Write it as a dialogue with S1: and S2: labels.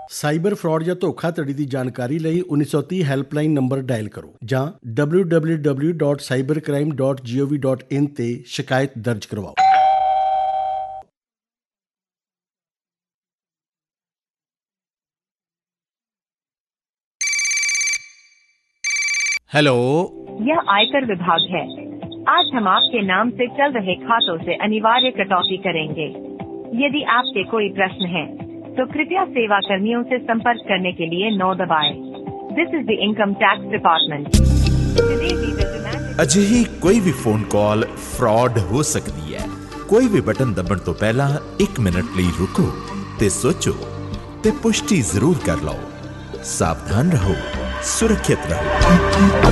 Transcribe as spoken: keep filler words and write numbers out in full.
S1: Cyber fraud ਜਾਂ ਧੋਖਾਧੜੀ ਦੀ ਜਾਣਕਾਰੀ ਲਈ ਉੱਨੀ ਸੌ ਤੀਹ ਹੈਲਪਲਾਈਨ ਨੰਬਰ ਡਾਇਲ ਕਰੋ ਜਾਂ W W W dot cyber crime dot gov dot in ਤੇ ਸ਼ਿਕਾਇਤ ਦਰਜ ਕਰਵਾਓ।
S2: हेलो,
S3: यह आयकर विभाग है। आज हम आपके नाम से चल रहे खातों से अनिवार्य कटौती करेंगे। यदि आपके कोई प्रश्न है तो कृपया सेवा कर्मियों से संपर्क करने के लिए नौ दबाएं। This is the income tax department.
S2: अजिही कोई भी फोन कॉल फ्रॉड हो सकती है। कोई भी बटन दबण तो पहला एक मिनट ਲਈ रुको ते सोचो ते पुष्टि जरूर कर लो। सावधान रहो, सुरक्षित रहो।